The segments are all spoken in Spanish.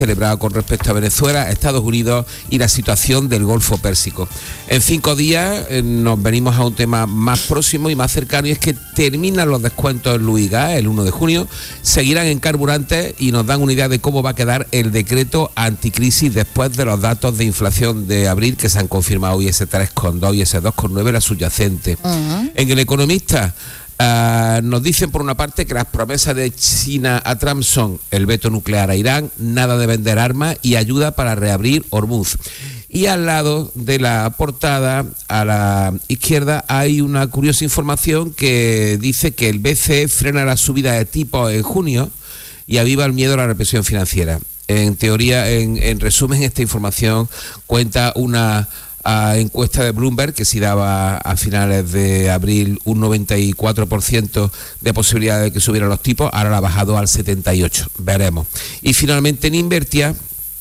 celebrado con respecto a Venezuela, Estados Unidos y la situación del Golfo Pérsico. En 5 días nos venimos a un tema más próximo y más cercano, y es que terminan los descuentos en luz y gas el 1 de junio, seguirán en carburantes y nos dan una idea de cómo va a quedar el decreto anticrisis después de los datos de inflación de abril que se han confirmado hoy, ese 3,2 y ese 2,9 la subyacente. En El Economista nos dicen por una parte que las promesas de China a Trump son el veto nuclear a Irán, nada de vender armas y ayuda para reabrir Hormuz. Y al lado de la portada, a la izquierda, hay una curiosa información que dice que el BCE frena la subida de tipos en junio y aviva el miedo a la represión financiera. En teoría, en resumen, esta información cuenta una encuesta de Bloomberg que si daba a finales de abril un 94% de posibilidad de que subieran los tipos, ahora la ha bajado al 78%, veremos. Y finalmente en Invertia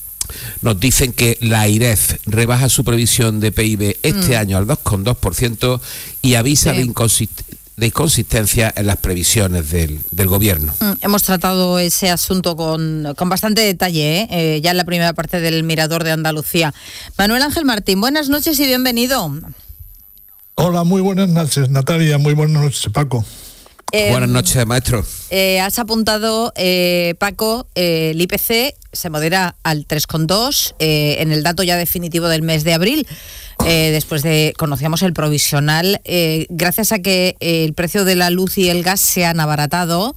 nos dicen que la AIREF rebaja su previsión de PIB este año al 2,2% y avisa de inconsistencia en las previsiones del gobierno. Hemos tratado ese asunto con bastante detalle, ya en la primera parte del Mirador de Andalucía. Manuel Ángel Martín, buenas noches y bienvenido. Hola, muy buenas noches, Natalia, muy buenas noches, Paco. Buenas noches, maestro. Has apuntado, Paco, el IPC se modera al 3,2 en el dato ya definitivo del mes de abril. Después de, conocíamos el provisional, gracias a que el precio de la luz y el gas se han abaratado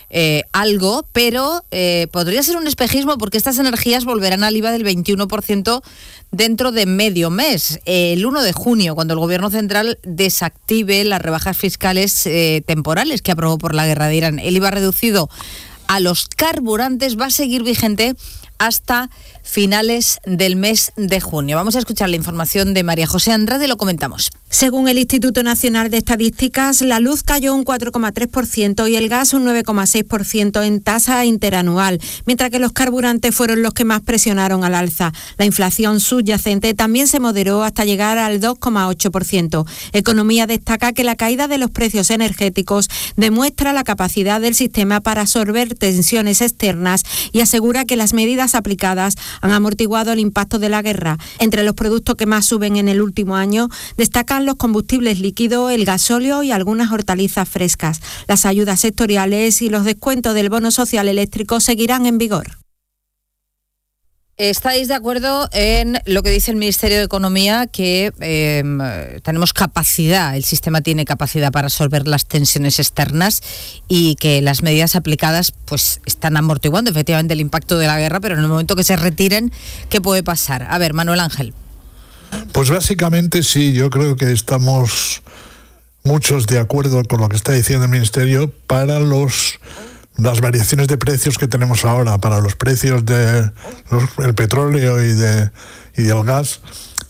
algo, pero podría ser un espejismo porque estas energías volverán al IVA del 21% dentro de medio mes, el 1 de junio, cuando el Gobierno Central desactive las rebajas fiscales temporales que aprobó por la guerra de Irán. El IVA reducido a los carburantes va a seguir vigente hasta finales del mes de junio. Vamos a escuchar la información de María José Andrade y lo comentamos. Según el Instituto Nacional de Estadísticas, la luz cayó un 4,3% y el gas un 9,6% en tasa interanual, mientras que los carburantes fueron los que más presionaron al alza. La inflación subyacente también se moderó hasta llegar al 2,8%. Economía destaca que la caída de los precios energéticos demuestra la capacidad del sistema para absorber tensiones externas y asegura que las medidas aplicadas han amortiguado el impacto de la guerra. Entre los productos que más suben en el último año destacan los combustibles líquidos, el gasóleo y algunas hortalizas frescas. Las ayudas sectoriales y los descuentos del bono social eléctrico seguirán en vigor. ¿Estáis de acuerdo en lo que dice el Ministerio de Economía, que tenemos capacidad, el sistema tiene capacidad para absorber las tensiones externas y que las medidas aplicadas pues están amortiguando efectivamente el impacto de la guerra, pero en el momento que se retiren, ¿qué puede pasar? A ver, Manuel Ángel. Pues básicamente sí, yo creo que estamos muchos de acuerdo con lo que está diciendo el Ministerio para las variaciones de precios que tenemos ahora, para los precios del petróleo y del gas.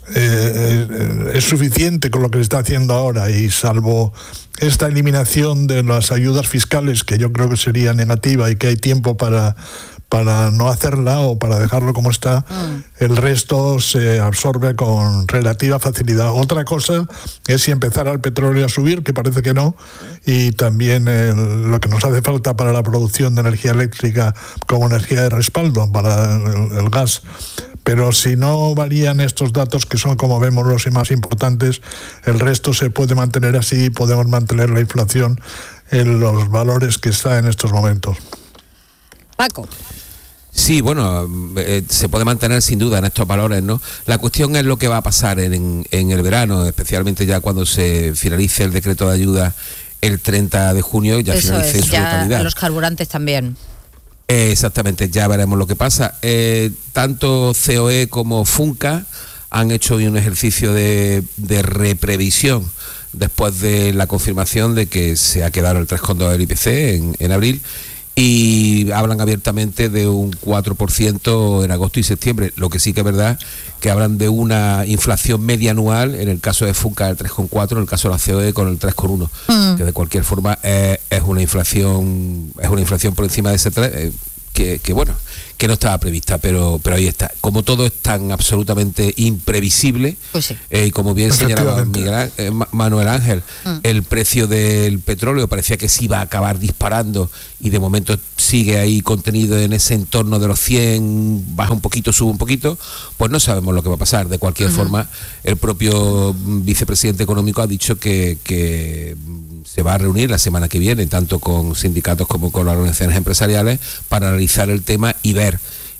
Es suficiente con lo que se está haciendo ahora, y salvo esta eliminación de las ayudas fiscales, que yo creo que sería negativa y que hay tiempo para no hacerla o para dejarlo como está, el resto se absorbe con relativa facilidad. Otra cosa es si empezara el petróleo a subir, que parece que no, y también lo que nos hace falta para la producción de energía eléctrica como energía de respaldo para el gas. Pero si no varían estos datos, que son, como vemos, los más importantes, el resto se puede mantener así y podemos mantener la inflación en los valores que está en estos momentos. Paco. Sí, bueno, se puede mantener sin duda en estos valores, ¿no? La cuestión es lo que va a pasar en el verano, especialmente ya cuando se finalice el decreto de ayuda el 30 de junio, ya finalice en su totalidad. Los carburantes también. Exactamente, ya veremos lo que pasa. Tanto COE como Funca han hecho hoy un ejercicio de reprevisión después de la confirmación de que se ha quedado el 3,2 del IPC en abril, y hablan abiertamente de un 4% en agosto y septiembre. Lo que sí que es verdad que hablan de una inflación media anual, en el caso de Funca el 3,4, en el caso de la COE con el 3,1, que de cualquier forma es una inflación por encima de ese 3, que bueno, que no estaba prevista, pero ahí está. Como todo es tan absolutamente imprevisible, pues sí. Y como bien señalaba Manuel Ángel, el precio del petróleo parecía que se iba a acabar disparando y de momento sigue ahí contenido en ese entorno de los 100, baja un poquito, sube un poquito, pues no sabemos lo que va a pasar. De cualquier forma, el propio vicepresidente económico ha dicho que se va a reunir la semana que viene, tanto con sindicatos como con las organizaciones empresariales, para analizar el tema y ver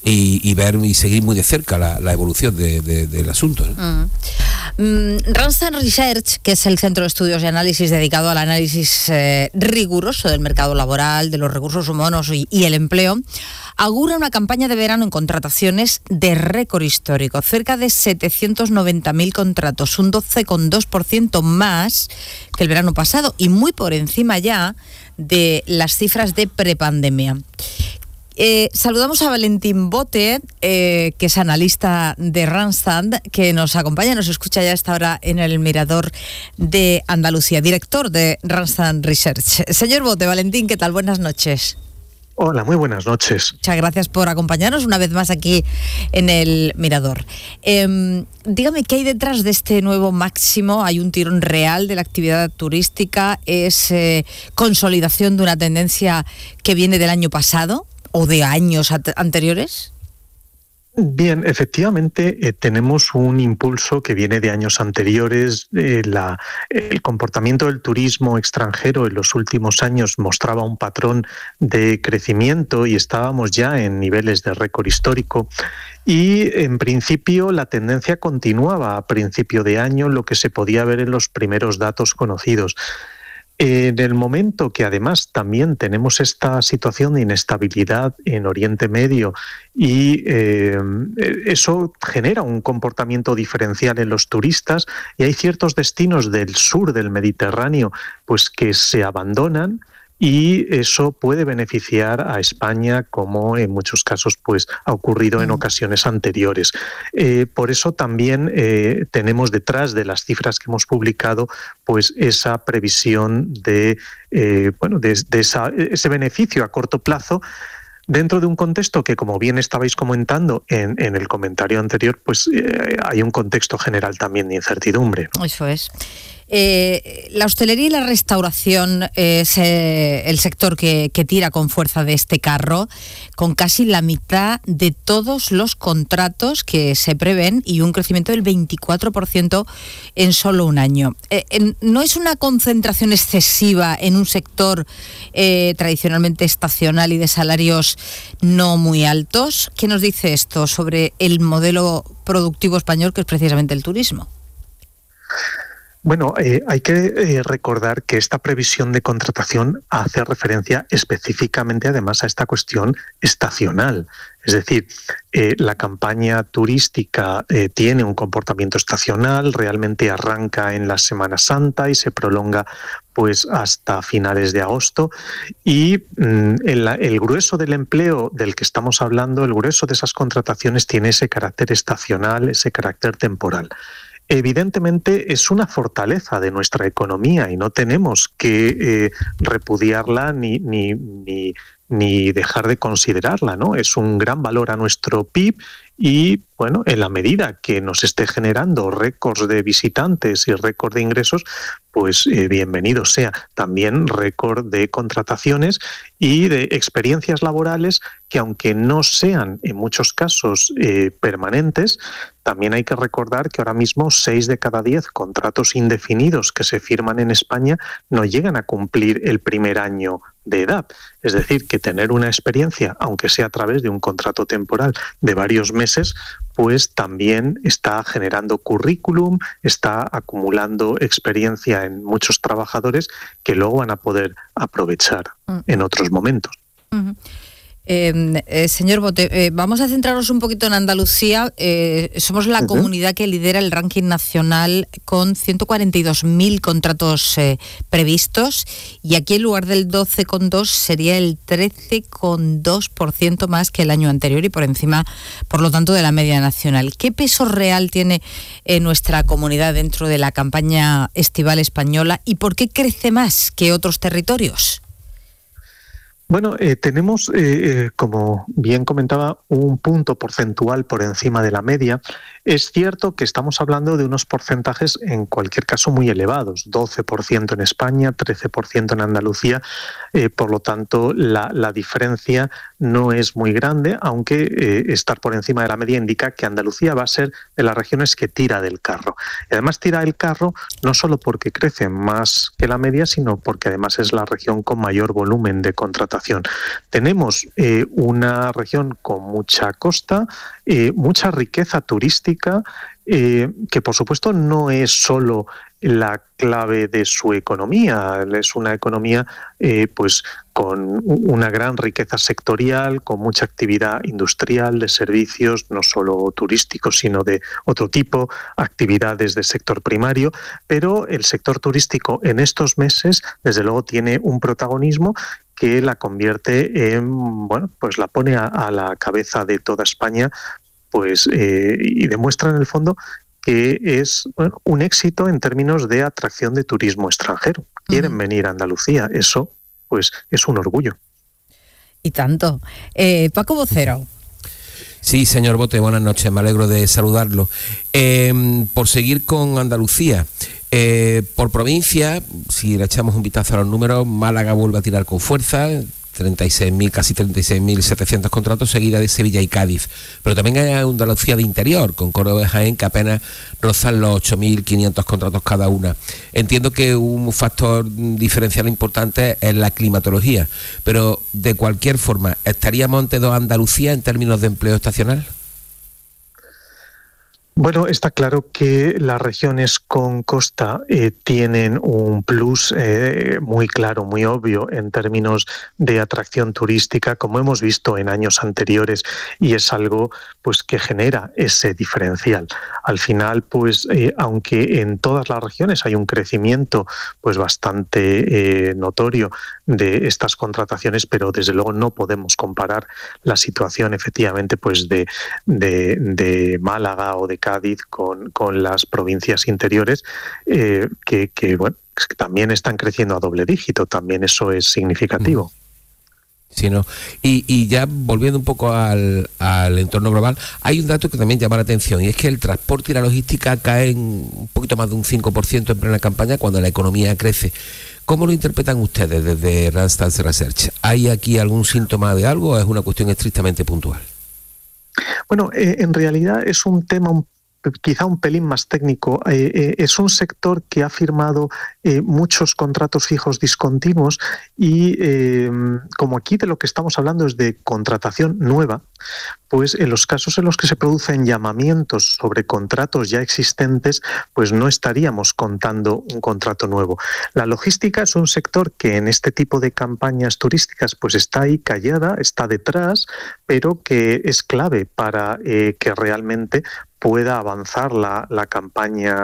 y seguir muy de cerca la evolución del asunto, ¿no? Randstad Research, que es el centro de estudios y análisis dedicado al análisis riguroso del mercado laboral, de los recursos humanos y el empleo, augura una campaña de verano en contrataciones de récord histórico, cerca de 790.000 contratos, un 12,2% más que el verano pasado y muy por encima ya de las cifras de prepandemia. Saludamos a Valentín Bote, que es analista de Randstad, que nos acompaña, nos escucha ya a esta hora en el Mirador de Andalucía, director de Randstad Research. Señor Bote, Valentín, ¿qué tal? Buenas noches. Hola, muy buenas noches. Muchas gracias por acompañarnos una vez más aquí en el Mirador. Dígame, ¿qué hay detrás de este nuevo máximo? ¿Hay un tirón real de la actividad turística? ¿Es consolidación de una tendencia que viene del año pasado o de años anteriores? Bien, efectivamente tenemos un impulso que viene de años anteriores. El comportamiento del turismo extranjero en los últimos años mostraba un patrón de crecimiento y estábamos ya en niveles de récord histórico. Y en principio la tendencia continuaba a principio de año, lo que se podía ver en los primeros datos conocidos. En el momento que además también tenemos esta situación de inestabilidad en Oriente Medio y eso genera un comportamiento diferencial en los turistas y hay ciertos destinos del sur del Mediterráneo pues que se abandonan, y eso puede beneficiar a España, como en muchos casos pues ha ocurrido en ocasiones anteriores. Por eso también tenemos detrás de las cifras que hemos publicado pues esa previsión de ese beneficio a corto plazo, dentro de un contexto que, como bien estabais comentando en el comentario anterior, pues hay un contexto general también de incertidumbre, ¿no? Eso es. La hostelería y la restauración es el sector que tira con fuerza de este carro, con casi la mitad de todos los contratos que se prevén y un crecimiento del 24% en solo un año. ¿No es una concentración excesiva en un sector tradicionalmente estacional y de salarios no muy altos? ¿Qué nos dice esto sobre el modelo productivo español, que es precisamente el turismo? Bueno, hay que recordar que esta previsión de contratación hace referencia específicamente además a esta cuestión estacional. Es decir, la campaña turística tiene un comportamiento estacional, realmente arranca en la Semana Santa y se prolonga pues hasta finales de agosto, y el grueso del empleo del que estamos hablando, el grueso de esas contrataciones tiene ese carácter estacional, ese carácter temporal. Evidentemente es una fortaleza de nuestra economía y no tenemos que repudiarla ni dejar de considerarla, ¿no? Es un gran valor a nuestro PIB y, bueno, en la medida que nos esté generando récords de visitantes y récord de ingresos, pues bienvenido sea. También récord de contrataciones y de experiencias laborales que, aunque no sean en muchos casos permanentes, también hay que recordar que ahora mismo 6 de cada 10 contratos indefinidos que se firman en España no llegan a cumplir el primer año de edad. Es decir, que tener una experiencia, aunque sea a través de un contrato temporal de varios meses, pues también está generando currículum, está acumulando experiencia en muchos trabajadores que luego van a poder aprovechar en otros momentos. Señor Bote, vamos a centrarnos un poquito en Andalucía. Somos la comunidad que lidera el ranking nacional con 142.000 contratos previstos, y aquí en lugar del 12,2 sería el 13,2% más que el año anterior y por encima, por lo tanto, de la media nacional. ¿Qué peso real tiene nuestra comunidad dentro de la campaña estival española y por qué crece más que otros territorios? Bueno, tenemos, como bien comentaba, un punto porcentual por encima de la media. Es cierto que estamos hablando de unos porcentajes, en cualquier caso, muy elevados, 12% en España, 13% en Andalucía. Por lo tanto, la diferencia no es muy grande, aunque estar por encima de la media indica que Andalucía va a ser de las regiones que tira del carro. Y además tira del carro no solo porque crece más que la media, sino porque además es la región con mayor volumen de contratación. Tenemos una región con mucha costa, mucha riqueza turística, que por supuesto no es solo la clave de su economía, es una economía pues con una gran riqueza sectorial, con mucha actividad industrial, de servicios, no solo turísticos, sino de otro tipo, actividades de sector primario, pero el sector turístico en estos meses, desde luego, tiene un protagonismo que la convierte en, bueno, pues la pone a la cabeza de toda España, pues y demuestra en el fondo que es, bueno, un éxito en términos de atracción de turismo extranjero. Quieren venir a Andalucía, eso pues es un orgullo. Y tanto. Paco Vocero. Sí, señor Bote, buenas noches, me alegro de saludarlo. Por seguir con Andalucía, por provincia, si le echamos un vistazo a los números, Málaga vuelve a tirar con fuerza, 36.000, casi 36.700 contratos, seguida de Sevilla y Cádiz. Pero también hay Andalucía de interior, con Córdoba y Jaén, que apenas rozan los 8.500 contratos cada una. Entiendo que un factor diferencial importante es la climatología, pero de cualquier forma, ¿estaríamos ante dos Andalucía en términos de empleo estacional? Bueno, está claro que las regiones con costa tienen un plus muy claro, muy obvio en términos de atracción turística, como hemos visto en años anteriores, y es algo pues que genera ese diferencial. Al final, pues aunque en todas las regiones hay un crecimiento pues bastante notorio de estas contrataciones, pero desde luego no podemos comparar la situación efectivamente pues de Málaga o de Cádiz con las provincias interiores que bueno, que también están creciendo a doble dígito, también eso es significativo. Sí, ¿no? Y ya volviendo un poco al entorno global, hay un dato que también llama la atención, y es que el transporte y la logística caen un poquito más de un 5% en plena campaña cuando la economía crece. ¿Cómo lo interpretan ustedes desde Randstad Research? ¿Hay aquí algún síntoma de algo o es una cuestión estrictamente puntual? Bueno, en realidad es un tema quizá un pelín más técnico. Es un sector que ha firmado muchos contratos fijos discontinuos y como aquí de lo que estamos hablando es de contratación nueva, pues en los casos en los que se producen llamamientos sobre contratos ya existentes, pues no estaríamos contando un contrato nuevo. La logística es un sector que en este tipo de campañas turísticas pues está ahí callada, está detrás, pero que es clave para que realmente pueda avanzar la campaña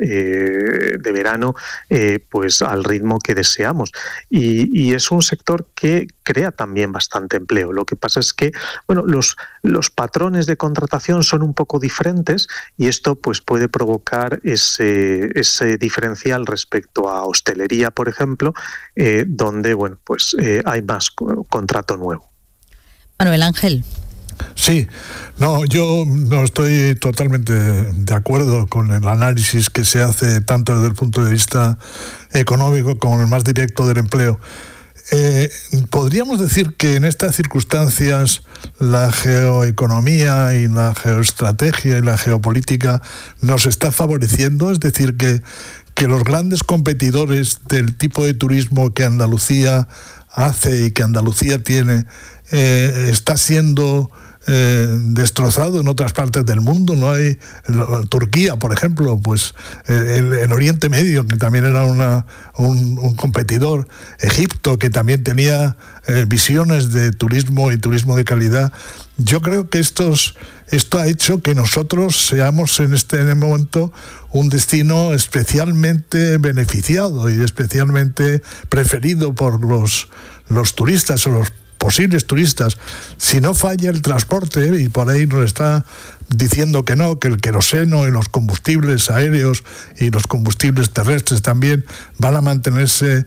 de verano pues al ritmo que deseamos. Y es un sector que crea también bastante empleo. Lo que pasa es que bueno, los patrones de contratación son un poco diferentes y esto pues puede provocar ese diferencial respecto a hostelería, por ejemplo, donde bueno, pues hay más contrato nuevo. Manuel Ángel. Sí, no, yo no estoy totalmente de acuerdo con el análisis que se hace tanto desde el punto de vista económico como el más directo del empleo. Podríamos decir que en estas circunstancias la geoeconomía y la geoestrategia y la geopolítica nos está favoreciendo, es decir, que los grandes competidores del tipo de turismo que Andalucía hace y que Andalucía tiene está siendo destrozado en otras partes del mundo. No hay Turquía, por ejemplo, pues el Oriente Medio, que también era un competidor, Egipto, que también tenía visiones de turismo y turismo de calidad. Yo creo que esto ha hecho que nosotros seamos en este momento un destino especialmente beneficiado y especialmente preferido por los turistas o los posibles turistas. Si no falla el transporte, y por ahí nos está diciendo que no, que el queroseno y los combustibles aéreos y los combustibles terrestres también van a mantenerse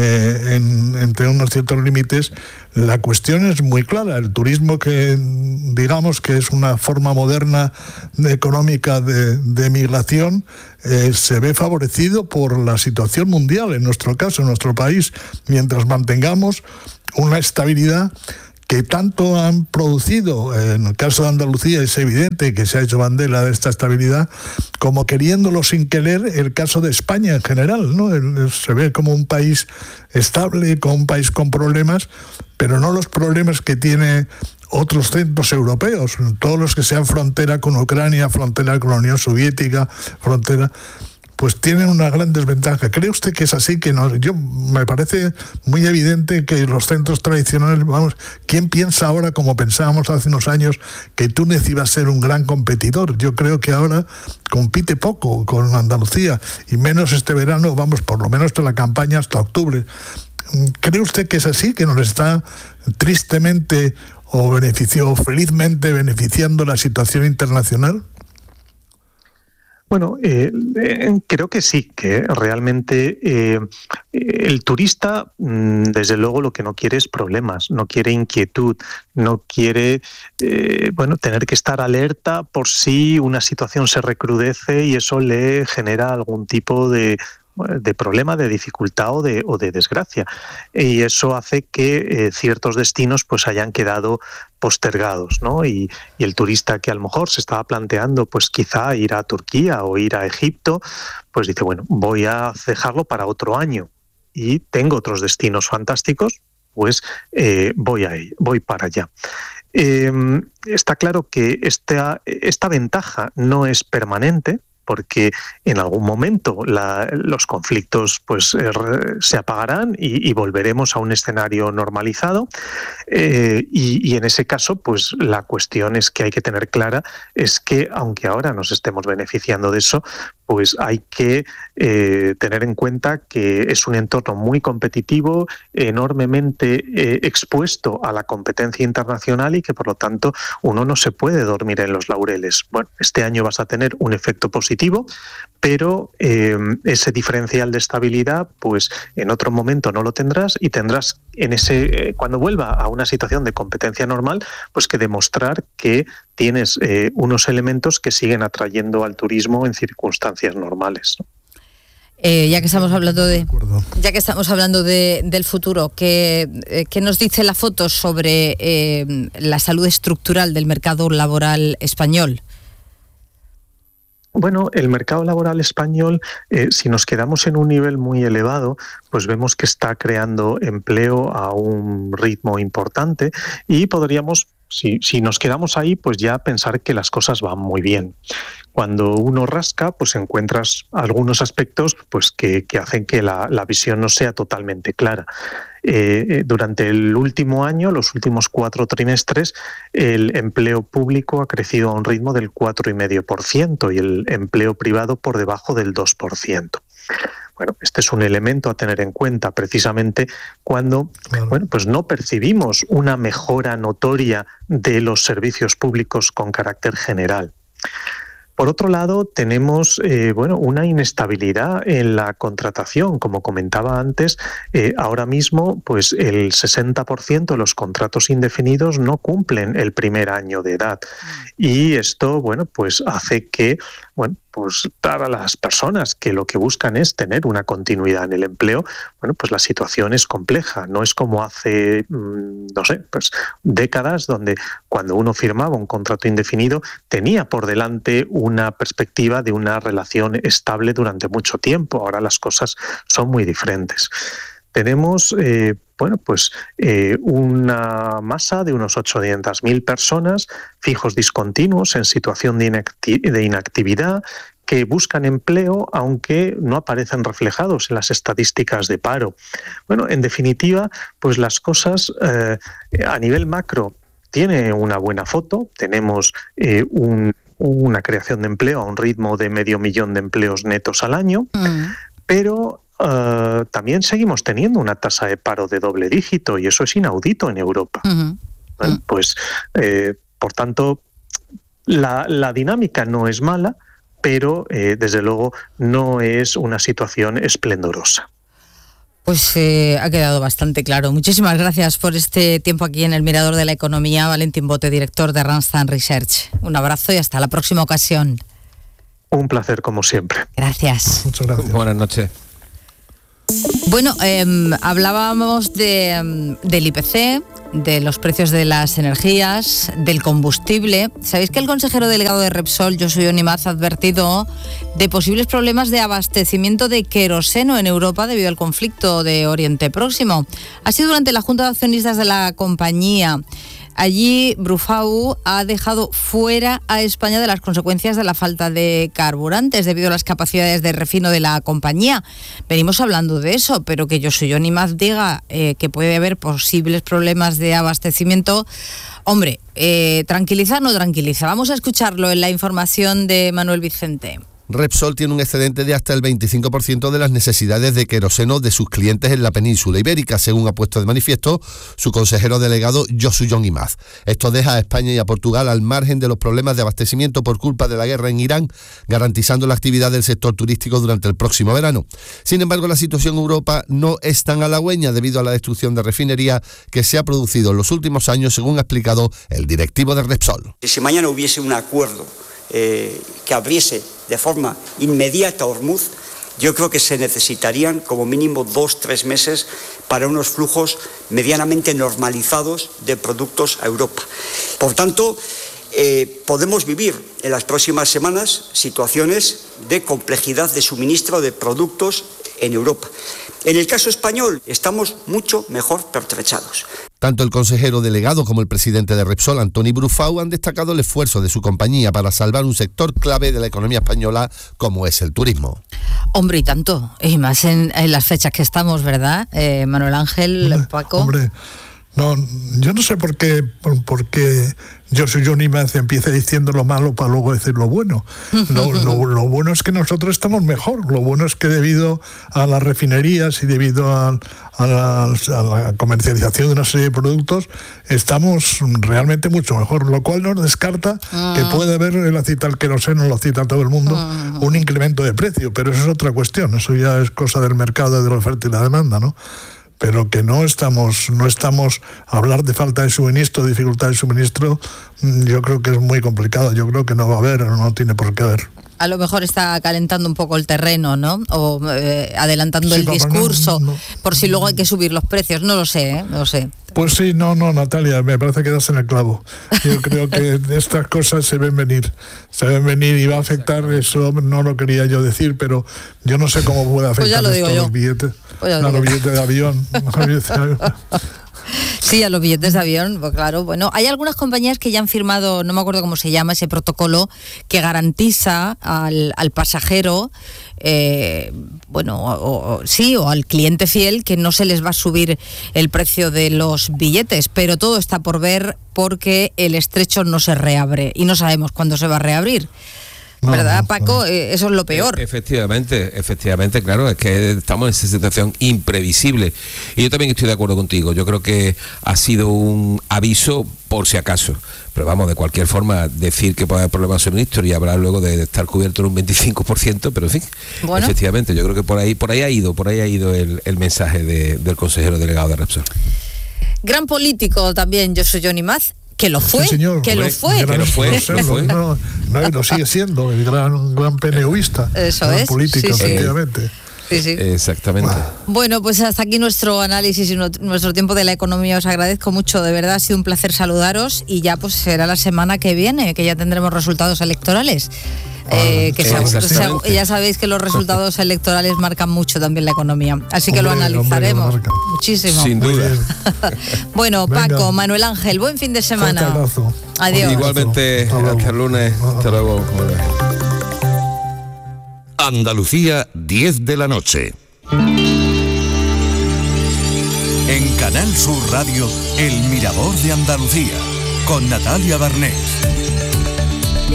entre unos ciertos límites. La cuestión es muy clara. El turismo, que digamos que es una forma moderna económica de migración, se ve favorecido por la situación mundial, en nuestro caso, en nuestro país, mientras mantengamos una estabilidad que tanto han producido. En el caso de Andalucía es evidente que se ha hecho bandera de esta estabilidad, como queriéndolo sin querer el caso de España en general, ¿no? Se ve como un país estable, como un país con problemas, pero no los problemas que tiene otros centros europeos, todos los que sean frontera con Ucrania, frontera con la Unión Soviética, frontera, pues tienen una gran desventaja. ¿Cree usted que es así? Que no, yo me parece muy evidente que los centros tradicionales, vamos, ¿quién piensa ahora, como pensábamos hace unos años, que Túnez iba a ser un gran competidor? Yo creo que ahora compite poco con Andalucía, y menos este verano, vamos, por lo menos la campaña hasta octubre. ¿Cree usted que es así, que nos está tristemente o felizmente beneficiando la situación internacional? Bueno, creo que sí, que realmente el turista, desde luego, lo que no quiere es problemas, no quiere inquietud, no quiere tener que estar alerta por si una situación se recrudece y eso le genera algún tipo de problema, de dificultad o de desgracia. Y eso hace que ciertos destinos pues hayan quedado postergados, ¿no? Y el turista que a lo mejor se estaba planteando pues quizá ir a Turquía o ir a Egipto, pues dice, bueno, voy a dejarlo para otro año y tengo otros destinos fantásticos, pues voy para allá. Está claro que esta ventaja no es permanente, porque en algún momento los conflictos pues se apagarán y volveremos a un escenario normalizado, y en ese caso pues la cuestión es que hay que tener clara es que aunque ahora nos estemos beneficiando de eso, pues hay que tener en cuenta que es un entorno muy competitivo, enormemente expuesto a la competencia internacional y que por lo tanto uno no se puede dormir en los laureles. Bueno, este año vas a tener un efecto positivo, pero ese diferencial de estabilidad pues en otro momento no lo tendrás y tendrás cuando vuelva a una situación de competencia normal pues que demostrar que tienes unos elementos que siguen atrayendo al turismo en circunstancias normales, ¿no? Ya que estamos hablando del futuro, ¿qué nos dice la foto sobre la salud estructural del mercado laboral español? Bueno, el mercado laboral español, si nos quedamos en un nivel muy elevado, pues vemos que está creando empleo a un ritmo importante y podríamos, si nos quedamos ahí, pues ya pensar que las cosas van muy bien. Cuando uno rasca, pues encuentras algunos aspectos pues que hacen que la visión no sea totalmente clara. Durante el último año, los últimos 4 trimestres, el empleo público ha crecido a un ritmo del 4,5% y el empleo privado por debajo del 2%. Bueno, este es un elemento a tener en cuenta precisamente cuando pues no percibimos una mejora notoria de los servicios públicos con carácter general. Por otro lado, tenemos una inestabilidad en la contratación. Como comentaba antes, ahora mismo pues el 60% de los contratos indefinidos no cumplen el primer año de edad. Y esto pues hace que pues para las personas que lo que buscan es tener una continuidad en el empleo, pues la situación es compleja. No es como hace, pues décadas, donde cuando uno firmaba un contrato indefinido tenía por delante una perspectiva de una relación estable durante mucho tiempo. Ahora las cosas son muy diferentes. Tenemos una masa de unos 800.000 personas fijos discontinuos en situación de inactividad que buscan empleo aunque no aparecen reflejados en las estadísticas de paro. Bueno, en definitiva, pues las cosas a nivel macro tiene una buena foto. Tenemos una creación de empleo a un ritmo de 500.000 de empleos netos al año, pero también seguimos teniendo una tasa de paro de doble dígito y eso es inaudito en Europa. Por tanto, La dinámica no es mala, pero desde luego no es una situación esplendorosa. Pues ha quedado bastante claro. Muchísimas gracias por este tiempo aquí en el Mirador de la Economía. Valentín Bote, director de Randstad Research. Un abrazo y hasta la próxima ocasión. Un placer, como siempre. Gracias. Muchas gracias. Buenas noches. Bueno, hablábamos del IPC, de los precios de las energías, del combustible. ¿Sabéis que el consejero delegado de Repsol, Josu Jon Imaz, ha advertido de posibles problemas de abastecimiento de queroseno en Europa debido al conflicto de Oriente Próximo? Ha sido durante la Junta de Accionistas de la compañía. Allí Brufau ha dejado fuera a España de las consecuencias de la falta de carburantes debido a las capacidades de refino de la compañía. Venimos hablando de eso, pero que Josu Jon Imaz diga que puede haber posibles problemas de abastecimiento. Hombre, tranquiliza o no tranquiliza. Vamos a escucharlo en la información de Manuel Vicente. Repsol tiene un excedente de hasta el 25% de las necesidades de queroseno de sus clientes en la península ibérica, según ha puesto de manifiesto su consejero delegado Josu Jon Imaz. Esto deja a España y a Portugal al margen de los problemas de abastecimiento por culpa de la guerra en Irán, garantizando la actividad del sector turístico durante el próximo verano. Sin embargo, la situación en Europa no es tan halagüeña debido a la destrucción de refinería que se ha producido en los últimos años, según ha explicado el directivo de Repsol. Si mañana hubiese un acuerdo que abriese de forma inmediata Hormuz, yo creo que se necesitarían como mínimo 2-3 meses para unos flujos medianamente normalizados de productos a Europa. Por tanto, podemos vivir en las próximas semanas situaciones de complejidad de suministro de productos en Europa. En el caso español estamos mucho mejor pertrechados. Tanto el consejero delegado como el presidente de Repsol, Antoni Brufau, han destacado el esfuerzo de su compañía para salvar un sector clave de la economía española como es el turismo. Hombre, y tanto, y más en las fechas que estamos, ¿verdad? Manuel Ángel, Paco. Hombre, no, yo no sé por qué Josu Jon Imaz empieza diciendo lo malo para luego decir lo bueno. Lo bueno es que nosotros estamos mejor. Lo bueno es que debido a las refinerías y debido a la comercialización de una serie de productos estamos realmente mucho mejor, lo cual no descarta que puede haber, la cita el queroseno, lo cita todo el mundo, un incremento de precio, pero eso es otra cuestión, eso ya es cosa del mercado, de la oferta y la demanda, ¿no? Pero que no estamos a hablar de falta de suministro, dificultad de suministro, yo creo que es muy complicado, yo creo que no va a haber, no tiene por qué haber. A lo mejor está calentando un poco el terreno, ¿no? O adelantando el discurso, por si luego hay que subir los precios, no lo sé, no lo sé. Pues sí, no, Natalia, me parece que das en el clavo. Yo creo que estas cosas se ven venir y va a afectar, eso no lo quería yo decir, pero yo no sé cómo puede afectar esto a los billetes, los billetes de avión. Sí, a los billetes de avión, pues claro. Bueno, hay algunas compañías que ya han firmado, no me acuerdo cómo se llama, ese protocolo que garantiza al pasajero, o al cliente fiel, que no se les va a subir el precio de los billetes, pero todo está por ver porque el estrecho no se reabre y no sabemos cuándo se va a reabrir. ¿Verdad, Paco? Eso es lo peor. Efectivamente, claro, es que estamos en esa situación imprevisible. Y yo también estoy de acuerdo contigo. Yo creo que ha sido un aviso por si acaso. Pero vamos, de cualquier forma, decir que puede haber problemas de suministro y hablar luego de estar cubierto en un 25%, pero en fin, bueno. Efectivamente, yo creo que por ahí ha ido el mensaje del consejero delegado de Repsol. Gran político también, Josu Jon Imaz. Que lo fue, sí, señor. Que lo fue. No, lo sigue siendo, el gran PNUista. Eso es. Político, sí, efectivamente. Sí. Exactamente. Bueno, pues hasta aquí nuestro análisis y nuestro tiempo de la economía. Os agradezco mucho, de verdad, ha sido un placer saludaros y ya pues será la semana que viene, que ya tendremos resultados electorales. Ya sabéis que los resultados electorales marcan mucho también la economía, así que lo analizaremos muchísimo. Sin duda. Bueno, venga. Paco, Manuel Ángel, buen fin de semana. Adiós. Igualmente, hasta el lunes. Hasta luego. Andalucía, 10 de la noche. En Canal Sur Radio, El Mirador de Andalucía, con Natalia Barnés. Y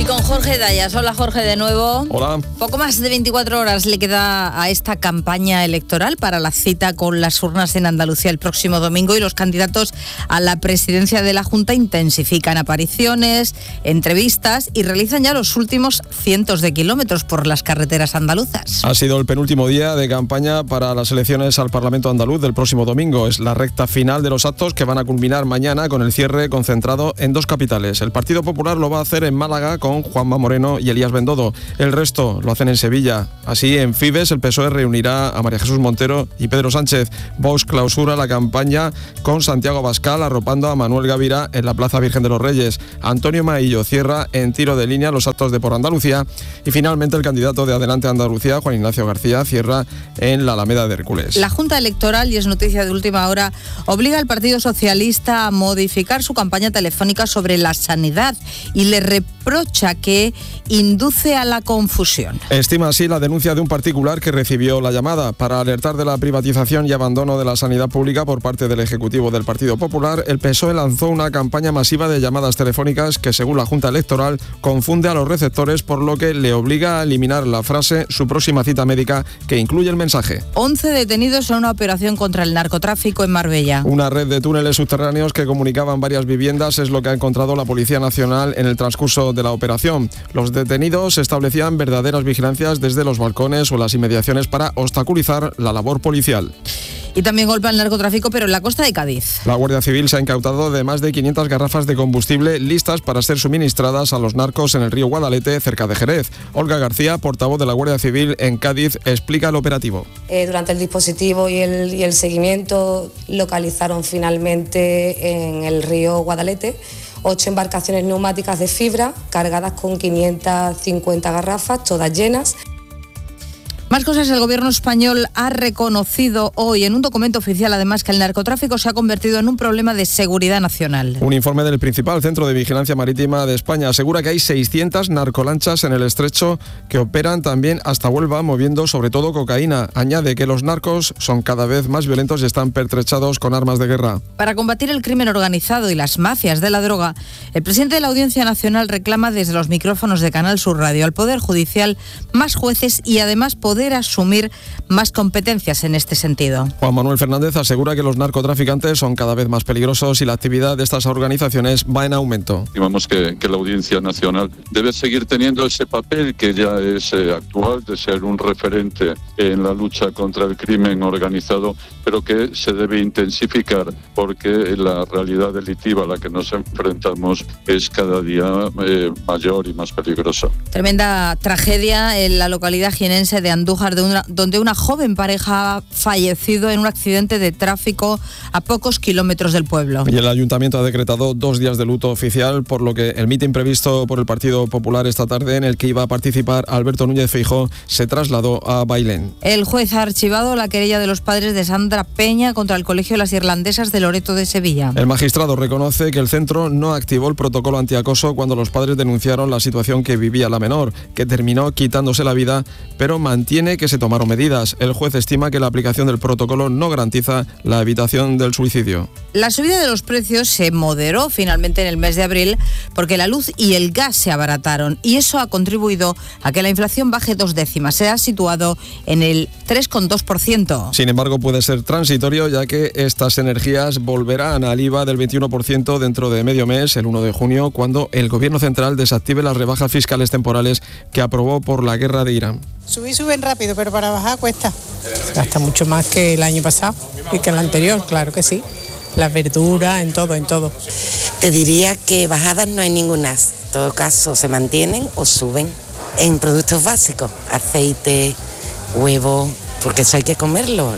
con Jorge Dayas. Hola Jorge, de nuevo. Hola. Poco más de 24 horas le queda a esta campaña electoral para la cita con las urnas en Andalucía el próximo domingo, y los candidatos a la presidencia de la Junta intensifican apariciones, entrevistas y realizan ya los últimos cientos de kilómetros por las carreteras andaluzas. Ha sido el penúltimo día de campaña para las elecciones al Parlamento andaluz del próximo domingo. Es la recta final de los actos que van a culminar mañana con el cierre concentrado en dos capitales. El Partido Popular lo va a hacer en Málaga con Juanma Moreno y Elías Bendodo. El resto lo hacen en Sevilla. Así, en Fibes, el PSOE reunirá a María Jesús Montero y Pedro Sánchez. Vox clausura la campaña con Santiago Abascal arropando a Manuel Gavira en la Plaza Virgen de los Reyes. Antonio Maillo cierra en tiro de línea los actos de Por Andalucía. Y finalmente el candidato de Adelante Andalucía, Juan Ignacio García, cierra en la Alameda de Hércules. La Junta Electoral, y es noticia de última hora, obliga al Partido Socialista a modificar su campaña telefónica sobre la sanidad y le reprocha que induce a la confusión. Estima así la denuncia de un particular que recibió la llamada. Para alertar de la privatización y abandono de la sanidad pública por parte del Ejecutivo del Partido Popular, el PSOE lanzó una campaña masiva de llamadas telefónicas que, según la Junta Electoral, confunde a los receptores, por lo que le obliga a eliminar la frase "su próxima cita médica", que incluye el mensaje. 11 detenidos en una operación contra el narcotráfico en Marbella. Una red de túneles subterráneos que comunicaban varias viviendas es lo que ha encontrado la Policía Nacional en el transcurso de la operación. Los detenidos establecían verdaderas vigilancias desde los balcones o las inmediaciones para obstaculizar la labor policial. Y también golpea el narcotráfico, pero en la costa de Cádiz. La Guardia Civil se ha incautado de más de 500 garrafas de combustible listas para ser suministradas a los narcos en el río Guadalete, cerca de Jerez. Olga García, portavoz de la Guardia Civil en Cádiz, explica el operativo. Durante el dispositivo y el seguimiento localizaron finalmente en el río Guadalete 8 embarcaciones neumáticas de fibra cargadas con 550 garrafas, todas llenas. Más cosas. El gobierno español ha reconocido hoy en un documento oficial, además, que el narcotráfico se ha convertido en un problema de seguridad nacional. Un informe del principal centro de vigilancia marítima de España asegura que hay 600 narcolanchas en el estrecho que operan también hasta Huelva, moviendo sobre todo cocaína. Añade que los narcos son cada vez más violentos y están pertrechados con armas de guerra. Para combatir el crimen organizado y las mafias de la droga, el presidente de la Audiencia Nacional reclama desde los micrófonos de Canal Sur Radio al Poder Judicial más jueces y además poder asumir más competencias en este sentido. Juan Manuel Fernández asegura que los narcotraficantes son cada vez más peligrosos y la actividad de estas organizaciones va en aumento. Estimamos que la Audiencia Nacional debe seguir teniendo ese papel que ya es actual, de ser un referente en la lucha contra el crimen organizado, pero que se debe intensificar porque la realidad delictiva a la que nos enfrentamos es cada día mayor y más peligrosa. Tremenda tragedia en la localidad jienense de Andújar, donde una joven pareja ha fallecido en un accidente de tráfico a pocos kilómetros del pueblo. Y el Ayuntamiento ha decretado 2 días de luto oficial, por lo que el mitin previsto por el Partido Popular esta tarde, en el que iba a participar Alberto Núñez Feijóo, se trasladó a Bailén. El juez ha archivado la querella de los padres de Sandra Peña contra el Colegio de las Irlandesas de Loreto de Sevilla. El magistrado reconoce que el centro no activó el protocolo antiacoso cuando los padres denunciaron la situación que vivía la menor, que terminó quitándose la vida, pero mantiene que se tomaron medidas. El juez estima que la aplicación del protocolo no garantiza la evitación del suicidio. La subida de los precios se moderó finalmente en el mes de abril porque la luz y el gas se abarataron, y eso ha contribuido a que la inflación baje 2 décimas. Se ha situado en el 3,2%. Sin embargo, puede ser transitorio, ya que estas energías volverán al IVA del 21% dentro de medio mes, el 1 de junio, cuando el Gobierno central desactive las rebajas fiscales temporales que aprobó por la guerra de Irán. Suben rápido, pero para bajar cuesta. Gasta mucho más que el año pasado y que el anterior, claro que sí. Las verduras, en todo. Te diría que bajadas no hay ninguna. En todo caso, se mantienen o suben en productos básicos, aceite, huevo, porque eso hay que comerlo.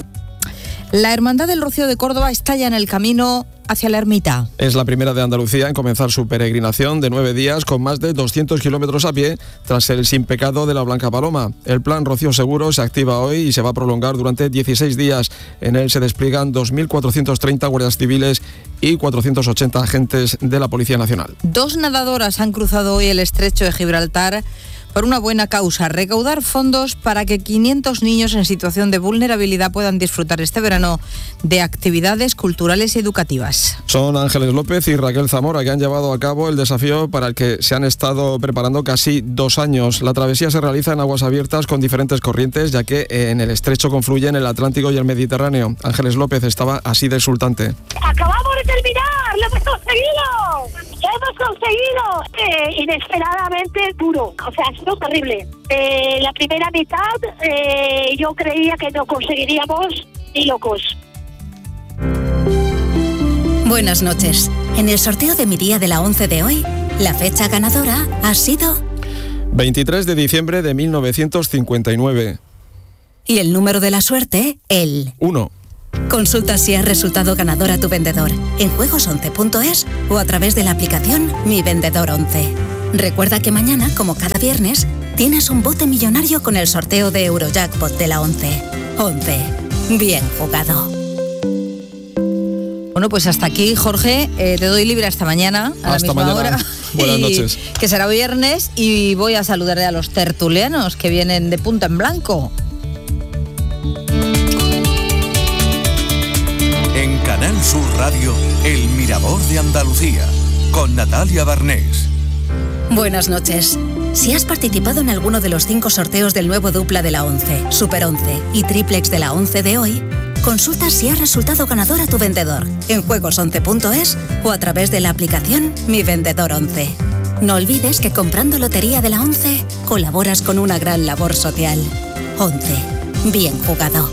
La Hermandad del Rocío de Córdoba está ya en el camino hacia la ermita. Es la primera de Andalucía en comenzar su peregrinación de 9 días con más de 200 kilómetros a pie tras el Sin Pecado de la Blanca Paloma. El plan Rocío Seguro se activa hoy y se va a prolongar durante 16 días. En él se despliegan 2.430 guardias civiles y 480 agentes de la Policía Nacional. 2 nadadoras han cruzado hoy el estrecho de Gibraltar por una buena causa, recaudar fondos para que 500 niños en situación de vulnerabilidad puedan disfrutar este verano de actividades culturales y educativas. Son Ángeles López y Raquel Zamora, que han llevado a cabo el desafío para el que se han estado preparando casi 2 años. La travesía se realiza en aguas abiertas con diferentes corrientes, ya que en el estrecho confluyen el Atlántico y el Mediterráneo. Ángeles López estaba así de exultante. ¡Acabamos de terminar! ¡Lo hemos conseguido! ¡Lo hemos conseguido! Inesperadamente duro, o sea, ha sido terrible. La primera mitad yo creía que no conseguiríamos ni locos. Buenas noches. En el sorteo de mi día de la 11 de hoy, la fecha ganadora ha sido 23 de diciembre de 1959. Y el número de la suerte, el 1. Consulta si has resultado ganador a tu vendedor en juegos11.es o a través de la aplicación Mi Vendedor 11. Recuerda que mañana, como cada viernes, tienes un bote millonario con el sorteo de Eurojackpot de la 11. 11. Bien jugado. Bueno, pues hasta aquí, Jorge. Te doy libre hasta mañana, a hasta la misma mañana. hora. Buenas noches. Que será viernes y voy a saludarle a los tertulianos que vienen de punta en blanco. En Canal Sur Radio, El Mirador de Andalucía, con Natalia Barnés. Buenas noches. Si has participado en alguno de los 5 sorteos del nuevo dupla de la 11, Super 11 y Triplex de la 11 de hoy, consulta si has resultado ganador a tu vendedor en juegos11.es o a través de la aplicación Mi Vendedor 11. No olvides que comprando Lotería de la 11 colaboras con una gran labor social. 11. Bien jugado.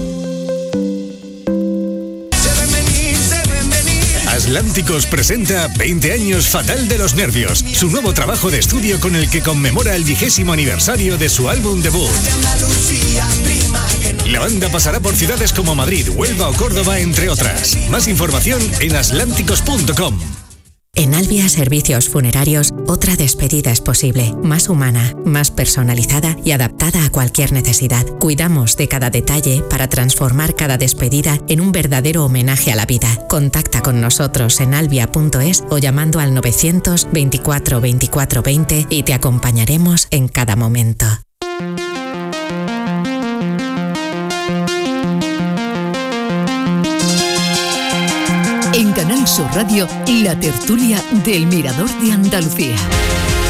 Atlánticos presenta 20 años Fatal de los Nervios, su nuevo trabajo de estudio con el que conmemora el 20º aniversario de su álbum debut. La banda pasará por ciudades como Madrid, Huelva o Córdoba, entre otras. Más información en atlánticos.com. En Albia Servicios Funerarios, otra despedida es posible, más humana, más personalizada y adaptada a cualquier necesidad. Cuidamos de cada detalle para transformar cada despedida en un verdadero homenaje a la vida. Contacta con nosotros en albia.es o llamando al 900 24 24 20 y te acompañaremos en cada momento. En Canal Sur Radio, la tertulia del Mirador de Andalucía.